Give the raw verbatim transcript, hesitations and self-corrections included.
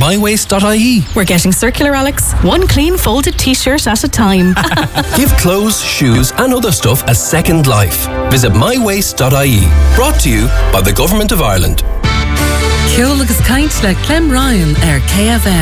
my waste dot I E. We're getting circular, Alex. One clean folded t-shirt at a time. Give clothes, shoes and other stuff a second life. Visit my waste dot I E. Brought to you by the Government of Ireland. Ceol agus caint le Clem Ryan ar K F M.